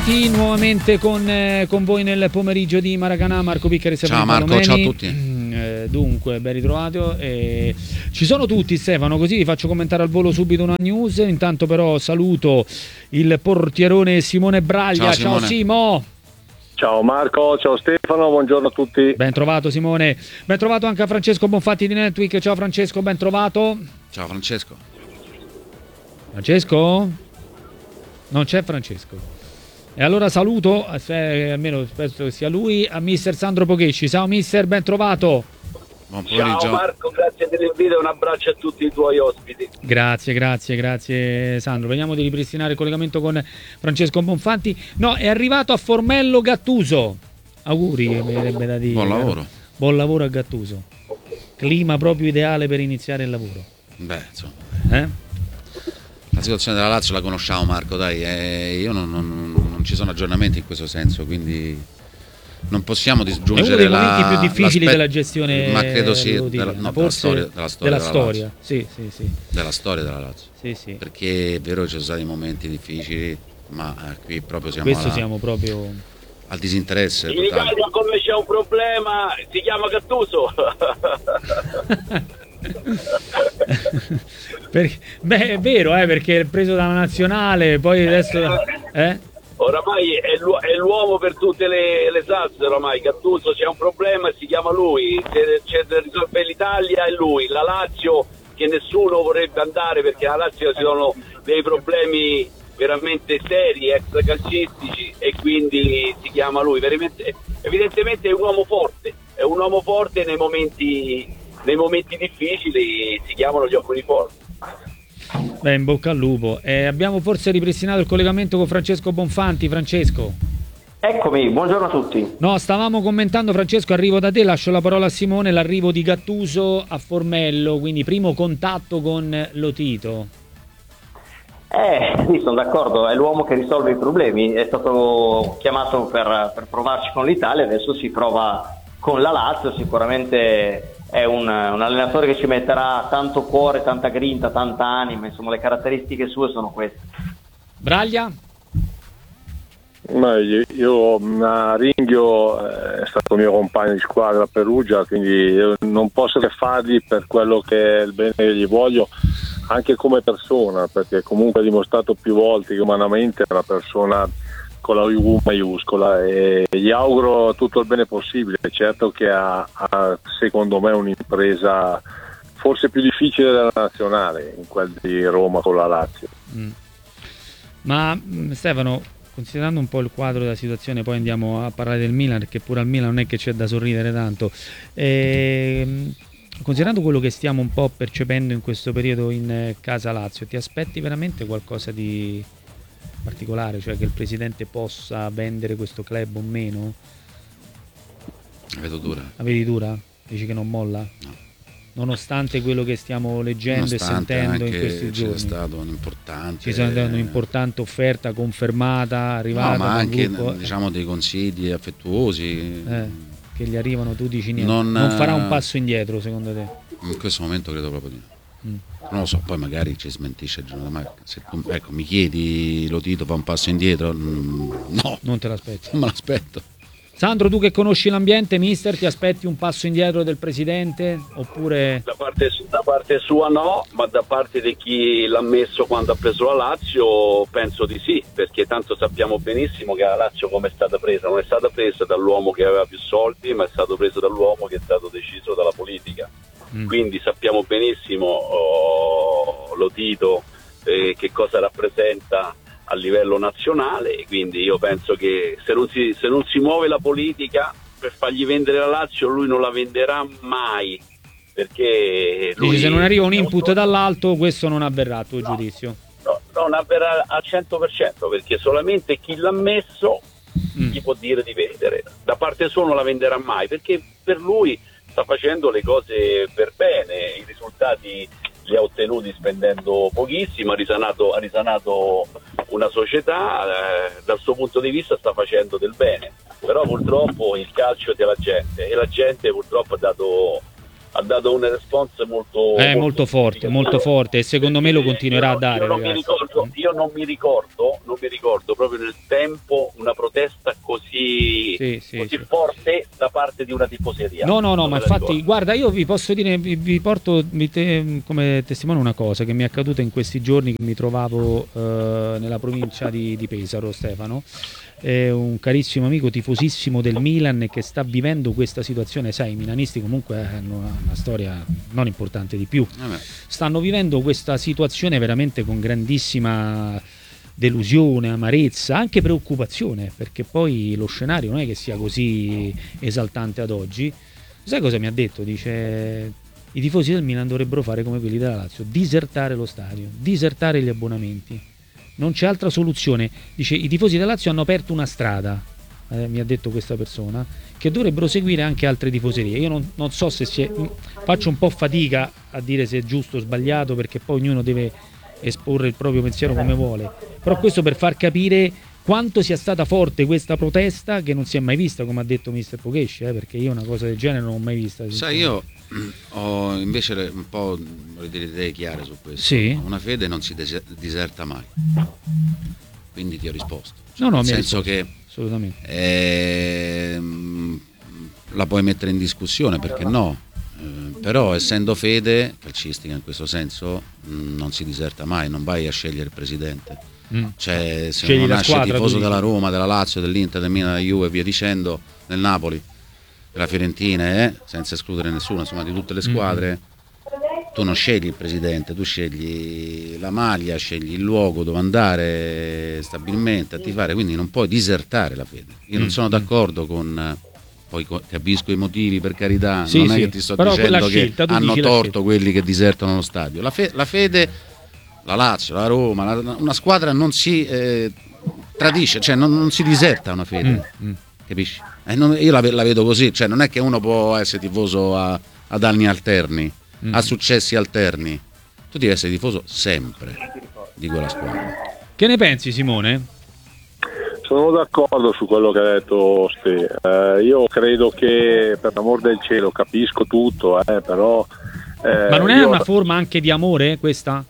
Nuovamente con voi nel pomeriggio di Maracanã, Marco Piccari. Ciao Marco, Palomeni. Ciao a tutti. Dunque, ben ritrovato. Ci sono tutti, Stefano, così vi faccio commentare al volo subito una news. Intanto però saluto il portierone Simone Braglia. Ciao Simo. Ciao Marco, ciao Stefano, buongiorno a tutti. Ben trovato Simone. Ben trovato anche a Francesco Bonfatti di Netweek. Ciao Francesco, ben trovato. Ciao Francesco. Francesco? Non c'è Francesco. E allora saluto, almeno penso che sia lui, a mister Sandro Poghesci. Ciao mister, ben trovato. Buon pomeriggio. Ciao Marco, grazie dell'invito e un abbraccio a tutti i tuoi ospiti. Grazie Sandro. Vediamo di ripristinare il collegamento con Francesco Bonfanti. No, è arrivato a Formello Gattuso. Auguri, mi verrebbe da dire. Buon lavoro. Buon lavoro a Gattuso. Clima proprio ideale per iniziare il lavoro. Beh, insomma. La situazione della Lazio la conosciamo, Marco, dai, io non ci sono aggiornamenti in questo senso, quindi non possiamo disgiungere è uno dei momenti più difficili della gestione, ma credo sì, della storia della storia. Sì. Della storia della Lazio. Sì. Perché è vero che ci sono stati momenti difficili, ma qui proprio siamo proprio al disinteresse in totale. Italia come c'è un problema si chiama Gattuso. Beh, è vero, perché è preso dalla nazionale, poi adesso oramai è l'uomo per tutte le salse. Oramai Gattuso, c'è un problema e si chiama lui, c'è da risolvere l'Italia e lui, la Lazio che nessuno vorrebbe andare perché la Lazio ci sono dei problemi veramente seri extracalcistici e quindi si chiama lui. Evidentemente è un uomo forte nei momenti difficili, si chiamano gli uomini forti. Beh, in bocca al lupo. Abbiamo forse ripristinato il collegamento con Francesco Bonfanti. Francesco. Eccomi, buongiorno a tutti. No, stavamo commentando, Francesco, arrivo da te, lascio la parola a Simone, l'arrivo di Gattuso a Formello, quindi primo contatto con Lotito. Sì, sono d'accordo, è l'uomo che risolve i problemi, è stato chiamato per provarci con l'Italia, adesso si prova con la Lazio, sicuramente è un allenatore che ci metterà tanto cuore, tanta grinta, tanta anima, insomma le caratteristiche sue sono queste. Braglia? Ma io Ringhio è stato mio compagno di squadra a Perugia, quindi io non posso che fargli per quello che è il bene che gli voglio, anche come persona, perché comunque ha dimostrato più volte che umanamente è una persona con la U maiuscola e gli auguro tutto il bene possibile. Certo che ha secondo me un'impresa forse più difficile della nazionale, in quel di Roma con la Lazio. Ma Stefano, considerando un po' il quadro della situazione, poi andiamo a parlare del Milan, perché pure al Milan non è che c'è da sorridere tanto, considerando quello che stiamo un po' percependo in questo periodo in casa Lazio, ti aspetti veramente qualcosa di particolare, cioè che il presidente possa vendere questo club o meno? La vedo dura. La vedi dura? Dici che non molla? No. Nonostante quello che stiamo leggendo e sentendo in questi giorni. C'è stata un'importante offerta confermata, arrivata, ma anche gruppo, diciamo dei consigli affettuosi che gli arrivano. Tu dici niente, non farà un passo indietro secondo te? In questo momento credo proprio di no. Non lo so, poi magari ci smentisce il giorno domani. Se tu, mi chiedi Lotito fa un passo indietro, no, non te l'aspetti. Non me l'aspetto. Sandro, tu che conosci l'ambiente, mister, ti aspetti un passo indietro del presidente oppure? Da parte sua no, ma da parte di chi l'ha messo quando ha preso la Lazio penso di sì, perché tanto sappiamo benissimo che la Lazio come è stata presa, non è stata presa dall'uomo che aveva più soldi, ma è stato preso dall'uomo che è stato deciso dalla politica. Quindi sappiamo benissimo Lotito che cosa rappresenta a livello nazionale, quindi io penso che se non si muove la politica per fargli vendere la Lazio, lui non la venderà mai, perché lui, se non arriva un input dall'alto questo non avverrà a tuo giudizio? No, non avverrà al 100%, perché solamente chi l'ha messo gli può dire di vendere. Da parte sua non la venderà mai, perché per lui sta facendo le cose per bene, i risultati li ha ottenuti spendendo pochissimo, ha risanato una società, dal suo punto di vista sta facendo del bene, però purtroppo il calcio è della gente e la gente purtroppo ha dato ha dato un response molto forte, e secondo me lo continuerà a dare. Io non mi ricordo proprio nel tempo una protesta così forte da parte di una tifoseria. No, ma infatti, guarda, io vi posso dire, vi porto come testimone una cosa che mi è accaduta in questi giorni, che mi trovavo nella provincia di Pesaro, Stefano. È un carissimo amico tifosissimo del Milan che sta vivendo questa situazione. Sai, i milanisti comunque hanno una storia non importante di più. Stanno vivendo questa situazione veramente con grandissima delusione, amarezza, anche preoccupazione, perché poi lo scenario non è che sia così esaltante ad oggi. Sai cosa mi ha detto? Dice: i tifosi del Milan dovrebbero fare come quelli della Lazio, disertare lo stadio, disertare gli abbonamenti. Non c'è altra soluzione. Dice: i tifosi della Lazio hanno aperto una strada, mi ha detto questa persona, che dovrebbero seguire anche altre tifoserie. Io non so se faccio un po' fatica a dire se è giusto o sbagliato, perché poi ognuno deve esporre il proprio pensiero come vuole, però questo per far capire quanto sia stata forte questa protesta, che non si è mai vista, come ha detto mister Pocesci, perché io una cosa del genere non l'ho mai vista. Sai, io ho invece un po' delle idee chiare su questo. Sì? Una fede non si diserta mai, quindi ti ho risposto. Nel senso che assolutamente la puoi mettere in discussione, perché no? Però essendo fede calcistica in questo senso non si diserta mai, non vai a scegliere il presidente. Cioè, se scegli non la nasce squadra, tifoso della Roma, della Lazio, dell'Inter, del Milan, della Juve e via dicendo, del Napoli, della Fiorentina, senza escludere nessuno, insomma di tutte le squadre, tu non scegli il presidente, tu scegli la maglia, scegli il luogo dove andare stabilmente a tifare, quindi non puoi disertare la fede. Io non sono d'accordo con... Poi capisco i motivi, per carità, non è che ti sto dicendo che hanno torto quelli che disertano lo stadio. La fede, la Lazio, la Roma, una squadra non si tradisce, cioè non si diserta una fede, capisci? Io la vedo così, cioè non è che uno può essere tifoso ad anni alterni, a successi alterni. Tu devi essere tifoso sempre di quella squadra. Che ne pensi, Simone? Sono d'accordo su quello che ha detto Ste. Io credo che, per l'amor del cielo, capisco tutto, però... ma non è una forma anche di amore questa?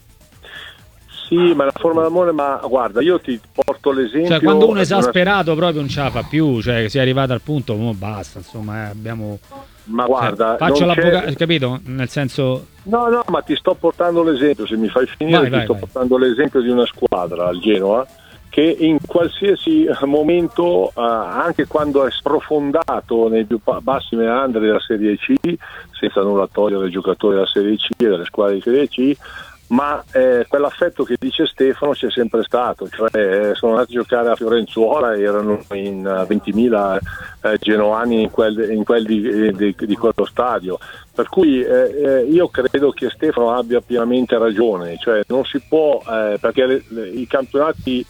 Sì, ma è una forma d'amore, ma guarda, io ti porto l'esempio... Cioè, quando uno è esasperato proprio non ce la fa più, cioè si è arrivato al punto, basta, insomma, abbiamo... Ma guarda... faccio l'avvocato, capito? Nel senso... No, ma ti sto portando l'esempio, se mi fai finire, vai. Portando l'esempio di una squadra, al Genoa, che in qualsiasi momento, anche quando è sprofondato nei più bassi meandri della Serie C, senza nulla togliere ai giocatori della Serie C e delle squadre di Serie C, ma quell'affetto che dice Stefano c'è sempre stato, cioè sono andati a giocare a Fiorenzuola, erano in 20.000 genoani in quel di quello stadio, per cui io credo che Stefano abbia pienamente ragione, cioè non si può, perché i campionati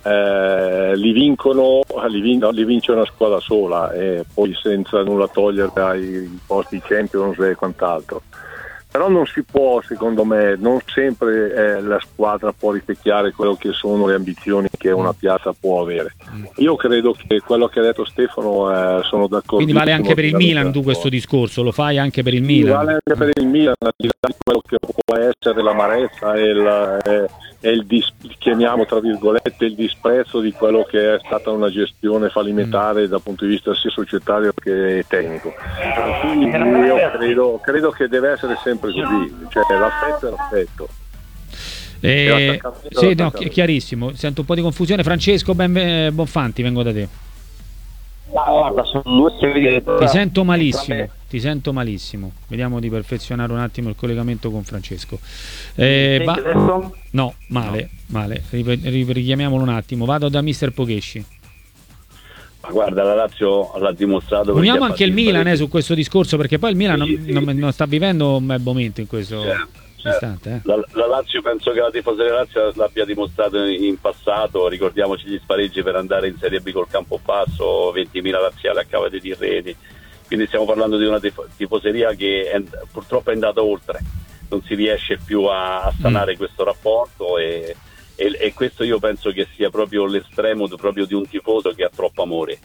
li vince una squadra sola, e poi senza nulla togliere ai posti Champions e quant'altro, però non si può, secondo me, non sempre la squadra può rispecchiare quello che sono le ambizioni che una piazza può avere. Io credo che quello che ha detto Stefano sono d'accordo. Quindi vale anche per il Milan, tu questo discorso lo fai anche per il Milan? Vale anche per il Milan, al di là di quello che può essere l'amarezza e chiamiamo tra virgolette il disprezzo di quello che è stata una gestione fallimentare dal punto di vista sia societario che tecnico. Quindi io credo che deve essere sempre così, cioè l'affetto è l'affetto. Sì, no, chiarissimo, sento un po' di confusione. Francesco Bonfanti, vengo da te. Guarda, sono due teorie. Ti sento malissimo. Vediamo di perfezionare un attimo il collegamento con Francesco. No, male. Richiamiamolo un attimo. Vado da mister Pocesci. Ma guarda, la Lazio l'ha dimostrato. Uniamo anche il Milan su questo discorso, perché poi il Milan non sta vivendo un bel momento in questo istante. La Lazio, penso che la tifoseria Lazio l'abbia dimostrato in passato. Ricordiamoci gli spareggi per andare in Serie B col campo basso, 20.000 laziali a cava di Tirreni. Quindi stiamo parlando di una tifoseria che purtroppo è andata oltre, non si riesce più a sanare questo rapporto e questo io penso che sia proprio l'estremo proprio di un tifoso che ha troppo amore.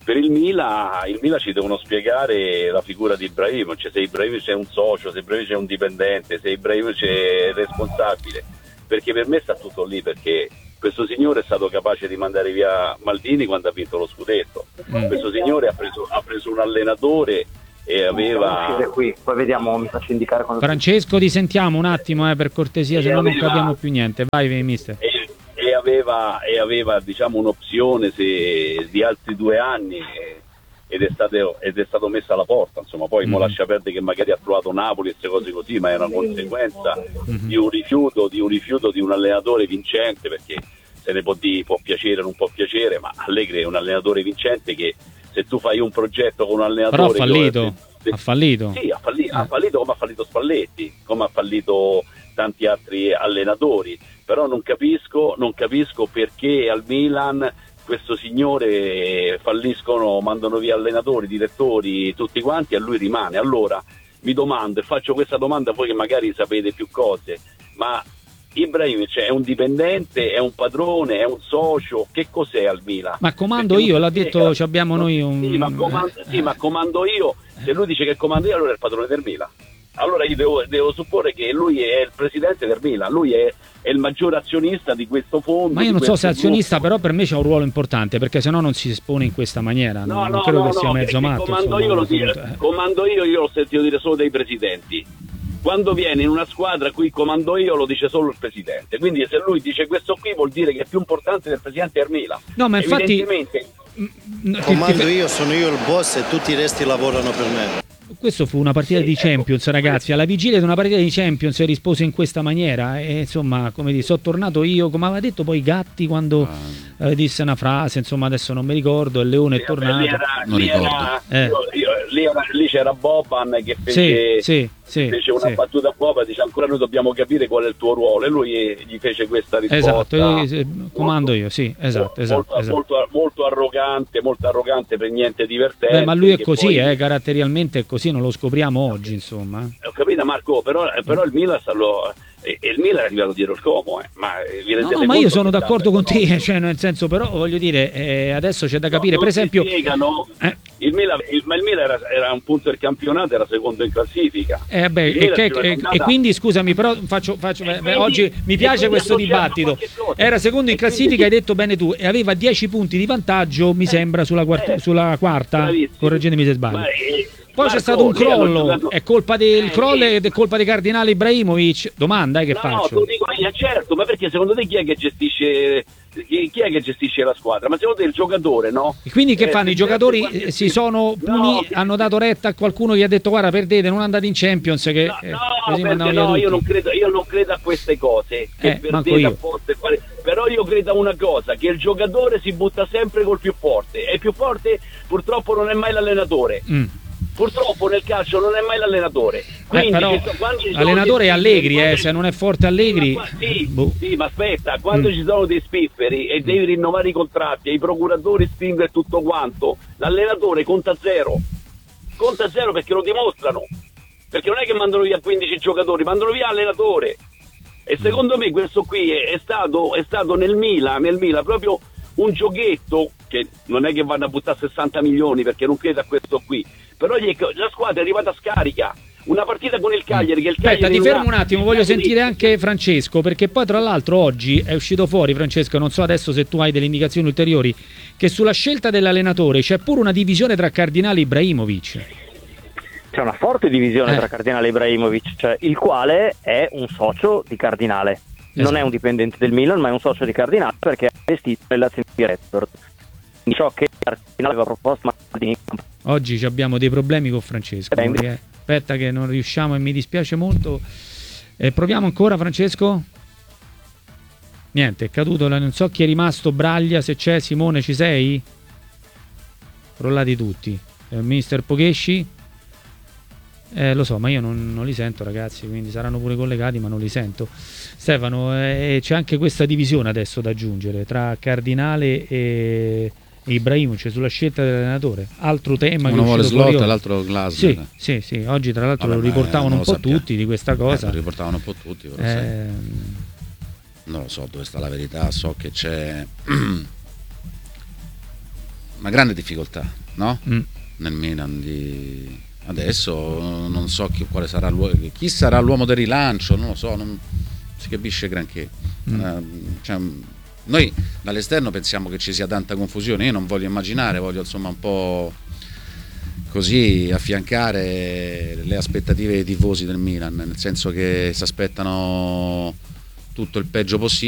Per il Milan ci devono spiegare la figura di Ibrahimovic, cioè se Ibrahimovic è un socio, se Ibrahimovic è un dipendente, se Ibrahimovic è responsabile, perché per me sta tutto lì, perché questo signore è stato capace di mandare via Maldini quando ha vinto lo scudetto, questo signore ha preso un allenatore e aveva... Qui, poi vediamo, mi faccio indicare quando... Francesco, ti sentiamo un attimo per cortesia, se no non capiamo più niente. Vai, mister. E aveva diciamo un'opzione di altri 2 anni ed è stato messo alla porta, insomma. Poi mo lascia perdere che magari ha trovato Napoli e queste cose così, ma è una conseguenza di un rifiuto di un allenatore vincente, perché se ne può piacere o non può piacere, ma Allegri è un allenatore vincente che se tu fai un progetto con un allenatore... Però ha fallito. Ha fallito. Sì, ha fallito come ha fallito Spalletti, come ha fallito tanti altri allenatori. Però non capisco perché al Milan questo signore falliscono, mandano via allenatori, direttori, tutti quanti, e lui rimane. Allora mi domando, e faccio questa domanda a voi che magari sapete più cose, ma Ibrahimovic è un dipendente, è un padrone, è un socio, che cos'è al Milan? Ma comando io, l'ha detto, ci abbiamo noi un... Sì, ma comando io, se lui dice che comando io, allora è il padrone del Milan. Allora io devo supporre che lui è il presidente del Milan, lui è il maggiore azionista di questo fondo. Ma io non so se è azionista, però per me c'ha un ruolo importante, perché sennò non si espone in questa maniera. Non credo che sia mezzo matto. Comando io l'ho sentito dire solo dai presidenti. Quando viene in una squadra qui comando io, lo dice solo il presidente. Quindi se lui dice questo qui vuol dire che è più importante del presidente del Milan. No, ma infatti comando io, sono io il boss e tutti i resti lavorano per me. Questo fu una partita di Champions, ragazzi. Alla vigilia di una partita di Champions rispose in questa maniera. E insomma, come dire, sono tornato io, come aveva detto poi Gatti quando disse una frase, insomma, adesso non mi ricordo. Il Leone è tornato. Lì c'era Boban che fece una battuta a Boban, dice ancora noi dobbiamo capire qual è il tuo ruolo, e lui gli fece questa risposta. Esatto, comando io, sì, esatto. Molto arrogante, per niente divertente. Ma lui è così, poi... caratterialmente è così, non lo scopriamo oggi, insomma. Ho capito, Marco, però il Milan il Milan è arrivato dietro il Como, ma ma io sono d'accordo con te, cioè nel senso, però voglio dire, adesso c'è da capire, per esempio il Milan era un punto del campionato, era secondo in classifica. E quindi scusami, però oggi mi piace questo dibattito. Era secondo in classifica, hai detto bene tu, e aveva 10 punti di vantaggio, mi sembra, sulla quarta. Correggetemi se sbaglio. Poi c'è stato un crollo, è colpa del crollo ed è colpa dei Cardinali Ibrahimovic? Domanda che faccio. No, dico io, certo, ma perché secondo te chi è che gestisce la squadra? Ma secondo te il giocatore, no? E quindi che fanno? I giocatori si sono hanno dato retta a qualcuno che ha detto guarda, perdete, non andate in Champions, che io non credo a queste cose, che perdete a forte, però io credo a una cosa, che il giocatore si butta sempre col più forte, e il più forte purtroppo non è mai l'allenatore. Purtroppo nel calcio non è mai l'allenatore. Quindi però l'allenatore è Allegri, se non è forte Allegri. Sì, ma aspetta, quando ci sono dei spifferi e devi rinnovare i contratti e i procuratori spingono e tutto quanto, l'allenatore conta zero perché lo dimostrano. Perché non è che mandano via 15 giocatori, mandano via l'allenatore. E secondo me questo qui è stato nel Milan proprio un giochetto, che non è che vanno a buttare 60 milioni, perché non credo a questo qui, però la squadra è arrivata a scarica. Una partita con il Cagliari, aspetta, ti fermo un attimo, voglio sentire anche Francesco, perché poi tra l'altro oggi è uscito fuori, Francesco, non so adesso se tu hai delle indicazioni ulteriori, che sulla scelta dell'allenatore c'è pure una divisione tra Cardinale e Ibrahimovic. C'è una forte divisione tra Cardinale e Ibrahimovic, cioè, il quale è un socio di Cardinale. Non è un dipendente del Milan, ma è un socio di Cardinale, perché ha investito nell'azienda di Redford. Ciò che Cardinale aveva proposto, ma oggi abbiamo dei problemi con Francesco. Aspetta che non riusciamo, e mi dispiace molto. Proviamo ancora, Francesco? Niente, è caduto, non so chi è rimasto. Braglia, se c'è. Simone, ci sei? Crollati tutti. Mister Poghesci? Lo so, ma io non li sento, ragazzi, quindi saranno pure collegati, ma non li sento. Stefano, c'è anche questa divisione adesso da aggiungere tra Cardinale e Ibrahimovic sulla scelta dell'allenatore. Altro tema. Uno vuole Slot e l'altro Glasner. Sì, oggi tra l'altro lo riportavano un po' tutti di questa cosa. Lo riportavano un po' tutti, però non lo so dove sta la verità, so che c'è una grande difficoltà, no? Nel Milan adesso non so quale sarà chi sarà l'uomo del rilancio, non lo so, non si capisce granché. Cioè, noi dall'esterno pensiamo che ci sia tanta confusione, io non voglio immaginare, voglio insomma un po' così affiancare le aspettative dei tifosi del Milan, nel senso che si aspettano tutto il peggio possibile.